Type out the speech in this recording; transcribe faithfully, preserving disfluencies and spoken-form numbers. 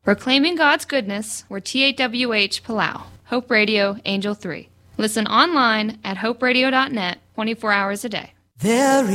Proclaiming God's goodness, we're T A W H Palau, Hope Radio, Angel three. Listen online at hope radio dot net twenty-four hours a day. There